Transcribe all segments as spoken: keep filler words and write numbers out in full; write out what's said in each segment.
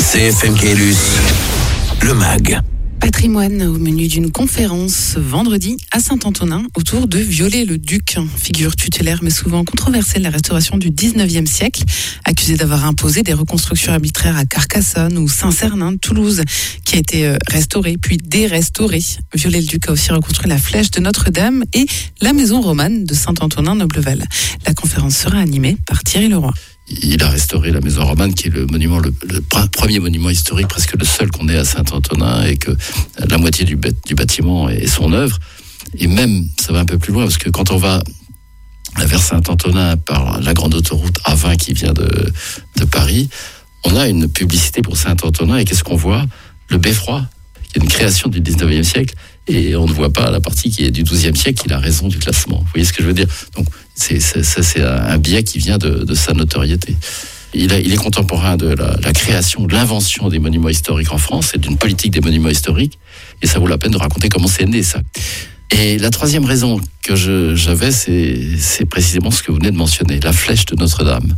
C F M Caylus, le mag. Patrimoine au menu d'une conférence vendredi à Saint-Antonin autour de Viollet-le-Duc, figure tutélaire mais souvent controversée de la restauration du dix-neuvième siècle, accusé d'avoir imposé des reconstructions arbitraires à Carcassonne ou Saint-Cernin de Toulouse, qui a été restauré puis dérestauré. Viollet-le-Duc a aussi reconstruit la flèche de Notre-Dame et la maison romane de Saint-Antonin-Nobleval. La conférence sera animée par Thierry Leroy. Il a restauré la maison romane, qui est le monument, le, le premier monument historique, presque le seul qu'on ait à Saint-Antonin, et que la moitié du, du bâtiment est son œuvre. Et même, ça va un peu plus loin, parce que quand on va vers Saint-Antonin par la grande autoroute A vingt qui vient de, de Paris, on a une publicité pour Saint-Antonin, et qu'est-ce qu'on voit ? Le beffroi, qui est une création du dix-neuvième siècle, et on ne voit pas la partie qui est du douzième siècle, qui a raison du classement. Vous voyez ce que je veux dire ? Donc, c'est, c'est, ça, c'est un biais qui vient de, de sa notoriété. Il, a, il est contemporain de la, la création, de l'invention des monuments historiques en France et d'une politique des monuments historiques. Et ça vaut la peine de raconter comment c'est né, ça. Et la troisième raison que je, j'avais, c'est, c'est précisément ce que vous venez de mentionner, la flèche de Notre-Dame.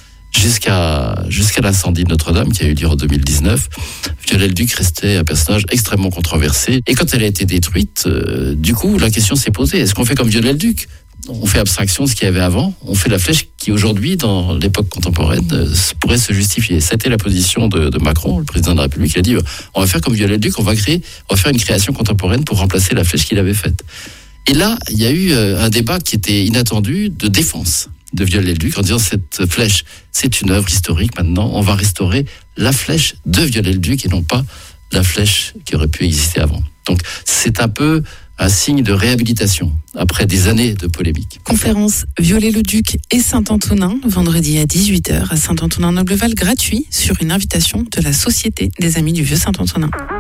Jusqu'à, jusqu'à l'incendie de Notre-Dame, qui a eu lieu en deux mille dix-neuf, Viollet-le-Duc restait un personnage extrêmement controversé. Et quand elle a été détruite, euh, du coup, la question s'est posée, est-ce qu'on fait comme Viollet-le-Duc ? On fait abstraction de ce qu'il y avait avant, on fait la flèche qui aujourd'hui, dans l'époque contemporaine, euh, pourrait se justifier. C'était la position de, de Macron, le président de la République, il a dit, on va faire comme Viollet-le-Duc, on va créer, on va faire une création contemporaine pour remplacer la flèche qu'il avait faite. Et là, il y a eu euh, un débat qui était inattendu de défense de Viollet-le-Duc en disant cette flèche, c'est une œuvre historique maintenant, on va restaurer la flèche de Viollet-le-Duc et non pas la flèche qui aurait pu exister avant. Donc c'est un peu un signe de réhabilitation après des années de polémique. Conférence Viollet-le-Duc et Saint-Antonin, vendredi à dix-huit heures à Saint-Antonin-Nobleval, gratuit sur une invitation de la Société des Amis du Vieux Saint-Antonin.